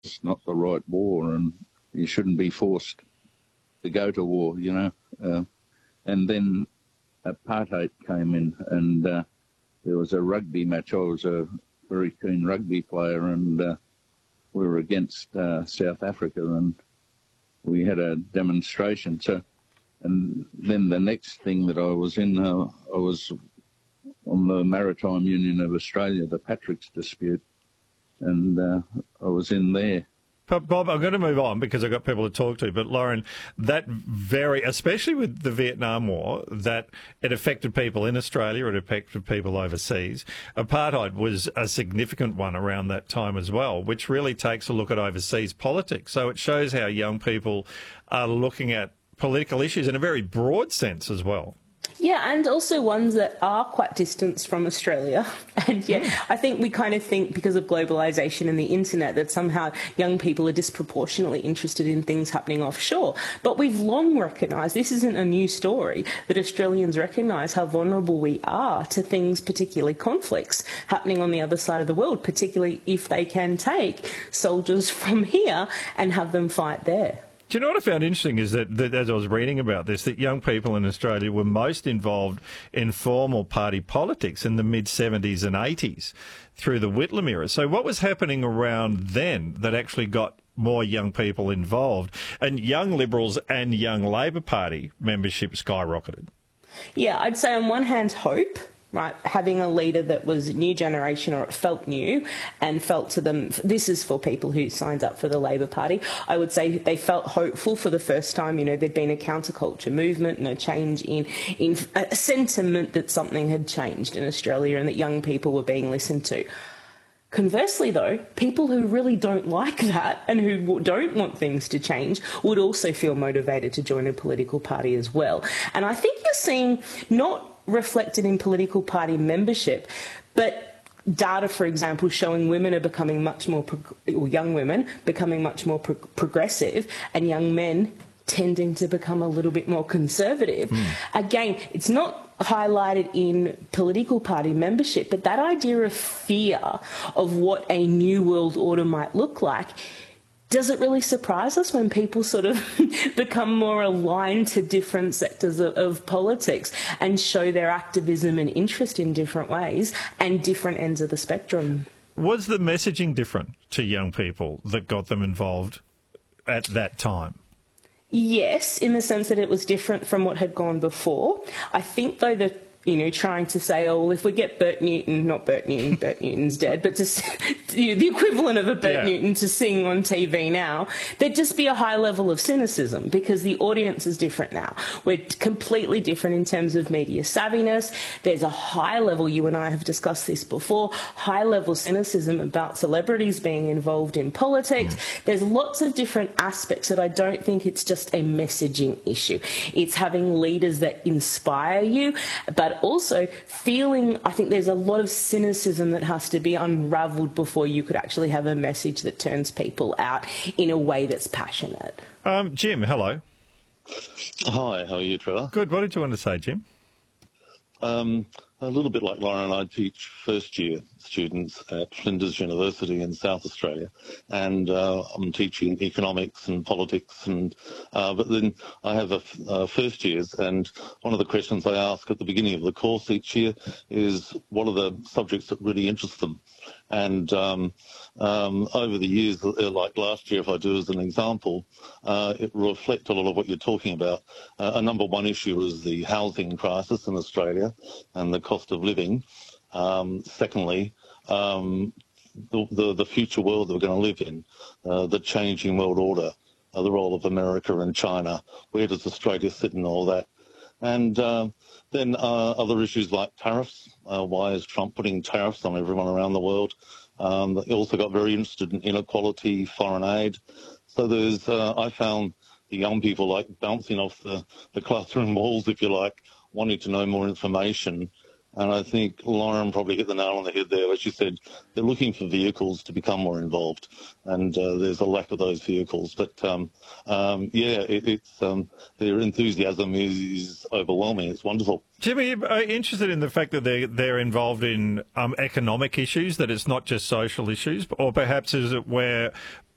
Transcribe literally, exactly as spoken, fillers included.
it's not the right war, and you shouldn't be forced to go to war, you know. Uh, and then apartheid came in, and uh, there was a rugby match. I was a very keen rugby player, and uh, we were against uh, South Africa, and we had a demonstration. So, and then the next thing that I was in, uh, I was on the Maritime Union of Australia, the Patrick's dispute, and uh, I was in there. But Bob, I'm going to move on because I've got people to talk to. But Lauren, that very, especially with the Vietnam War, that it affected people in Australia, it affected people overseas. Apartheid was a significant one around that time as well, which really takes a look at overseas politics. So it shows how young people are looking at political issues in a very broad sense as well. Yeah, and also ones that are quite distanced from Australia. And yet I think we kind of think because of globalisation and the internet that somehow young people are disproportionately interested in things happening offshore. But we've long recognised, this isn't a new story, that Australians recognise how vulnerable we are to things, particularly conflicts, happening on the other side of the world, particularly if they can take soldiers from here and have them fight there. Do you know what I found interesting is that, that as I was reading about this, that young people in Australia were most involved in formal party politics in the mid-seventies and eighties through the Whitlam era. So what was happening around then that actually got more young people involved? And young Liberals and young Labor Party membership skyrocketed. Yeah, I'd say on one hand, hope. Right, having a leader that was new generation or it felt new and felt to them, this is for people who signed up for the Labor Party. I would say they felt hopeful for the first time. You know, there'd been a counterculture movement and a change in, in a sentiment that something had changed in Australia and that young people were being listened to. Conversely, though, people who really don't like that and who don't want things to change would also feel motivated to join a political party as well. And I think you're seeing not reflected in political party membership, but data, for example, showing women are becoming much more, or young women becoming much more pro progressive, and young men tending to become a little bit more conservative. Mm. Again, it's not highlighted in political party membership, but that idea of fear of what a new world order might look like, does it really surprise us when people sort of become more aligned to different sectors of, of politics and show their activism and interest in different ways and different ends of the spectrum? Was the messaging different to young people that got them involved at that time? Yes, in the sense that it was different from what had gone before. I think, though, that you know, trying to say, oh, well, if we get Bert Newton, not Bert Newton, Bert Newton's dead, but to, you know, the equivalent of a Bert yeah. Newton to sing on T V now, there'd just be a high level of cynicism because the audience is different now. We're completely different in terms of media savviness. There's a high level, you and I have discussed this before, high level cynicism about celebrities being involved in politics. Mm. There's lots of different aspects that I don't think it's just a messaging issue. It's having leaders that inspire you, but also feeling, I think there's a lot of cynicism that has to be unravelled before you could actually have a message that turns people out in a way that's passionate. Um, Jim, hello. Hi, how are you, Trevor? Good. What did you want to say, Jim? Um, a little bit like Lauren, I teach first-year students at Flinders University in South Australia, and uh, I'm teaching economics and politics, and uh, but then I have a, a first years, and one of the questions I ask at the beginning of the course each year is what are the subjects that really interest them? And um, um, over the years, like last year, if I do as an example, uh, it will reflect a lot of what you're talking about. Uh, a number one issue is the housing crisis in Australia and the cost of living. Um, secondly, um, the, the, the future world that we're going to live in, uh, the changing world order, uh, the role of America and China, where does Australia sit in all that? And uh, then uh, other issues like tariffs. Uh, why is Trump putting tariffs on everyone around the world? Um, he also got very interested in inequality, foreign aid. So there's, uh, I found the young people like bouncing off the, the classroom walls, if you like, wanting to know more information. And I think Lauren probably hit the nail on the head there, where she said they're looking for vehicles to become more involved, and uh, there's a lack of those vehicles. But um, um, yeah, it, it's um, their enthusiasm is, is overwhelming. It's wonderful. Jimmy, are you interested in the fact that they're, they're involved in um, economic issues, that it's not just social issues, or perhaps is it where